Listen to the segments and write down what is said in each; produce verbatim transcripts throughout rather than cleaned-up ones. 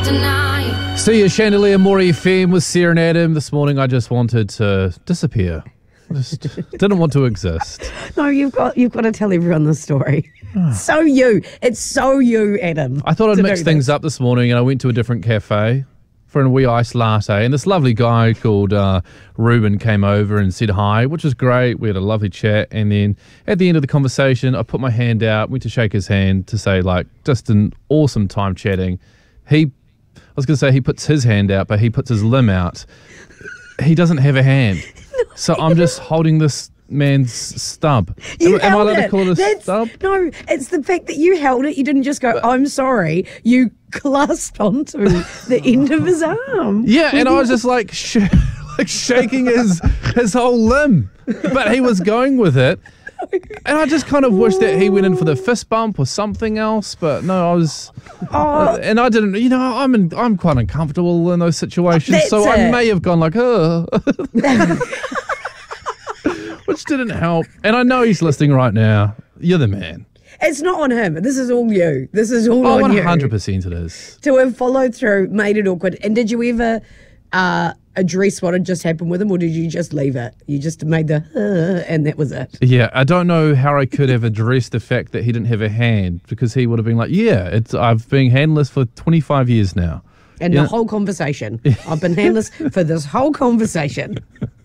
deny. See you, Chandelier Maury F M with Sarah and Adam. This morning I just wanted to disappear. Just didn't want to exist. No, you've got you've got to tell everyone the story. So you. It's so you, Adam. I thought I'd to mix do things this. up this morning, and I went to a different cafe for a wee iced latte, and this lovely guy called uh, Ruben came over and said hi, which was great. We had a lovely chat, and then at the end of the conversation, I put my hand out, went to shake his hand to say, like, just an awesome time chatting. He, I was going to say he puts his hand out, but he puts his limb out. He doesn't have a hand. So I'm just holding this man's stub. You am, am I held allowed it. to call it a That's- stub? No, it's the fact that you held it. You didn't just go, I'm sorry. You clasped onto the end of his arm. Yeah, and I was just like, sh- like shaking his his whole limb, but he was going with it, and I just kind of wish that he went in for the fist bump or something else. But no, I was, Oh, and I didn't. You know, I'm in, I'm quite uncomfortable in those situations, That's so I it. may have gone like, oh, which didn't help. And I know he's listening right now. You're the man. it's not on him. This is all you. This is all Oh, on one you. hundred percent it is. To have followed through, made it awkward. And did you ever uh, address what had just happened with him, or did you just leave it? You just made the uh, and that was it. Yeah, I don't know how I could have addressed the fact that he didn't have a hand, because he would have been like, yeah, it's I've been handless for twenty-five years now. And Yeah. the whole conversation. I've been handless for this whole conversation.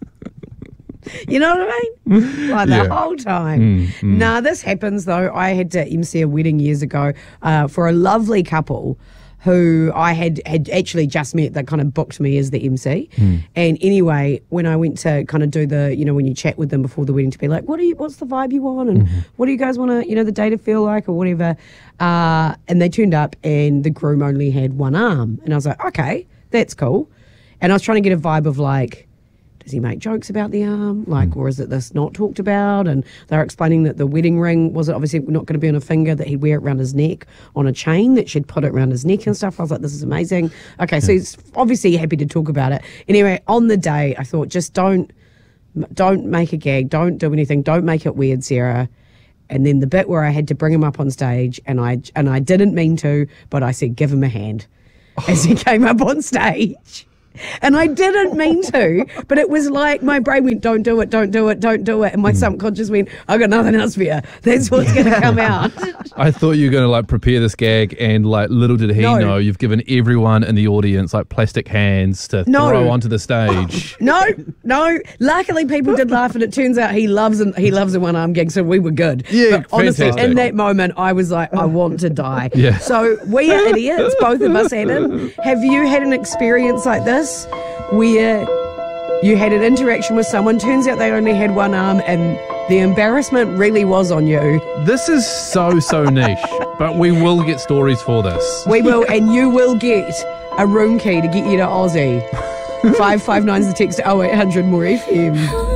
You know what I mean? Like the Yeah. whole time. Nah, this happens though. I had to M C a wedding years ago uh, for a lovely couple who I had, had actually just met. That kind of booked me as the M C. And anyway, when I went to kind of do the, you know, when you chat with them before the wedding to be like, what are you, what's the vibe you want? And what do you guys want to, you know, the day to feel like or whatever. Uh, and they turned up and the groom only had one arm. And I was like, okay, that's cool. And I was trying to get a vibe of like, does he make jokes about the arm? Like, or is it this not talked about? And they were explaining that the wedding ring was obviously not going to be on a finger, that he'd wear it around his neck on a chain, that she'd put it around his neck and stuff. I was like, this is amazing. Okay, so he's obviously happy to talk about it. Anyway, on the day, I thought, just don't, don't make a gag. Don't do anything. Don't make it weird, Sarah. And then the bit where I had to bring him up on stage, and I and I didn't mean to, but I said, give him a hand as he came up on stage. And I didn't mean to, but it was like my brain went, don't do it, don't do it, don't do it. And my subconscious went, I've got nothing else for you. That's what's going to come out. I thought you were going to like prepare this gag, and like little did he No. know you've given everyone in the audience like plastic hands to No. throw onto the stage. No, no. Luckily, people did laugh, and it turns out he loves an, he loves a one arm gig, so we were good. Yeah, but honestly, fantastic. in that moment, I was like, I want to die. Yeah. So we are idiots, both of us, Adam. Have you had an experience like this where you had an interaction with someone, turns out they only had one arm, and the embarrassment really was on you? This is so so niche, but we will get stories for this. We will, and you will get a room key to get you to Aussie. five five nine is the text to oh eight hundred more F M.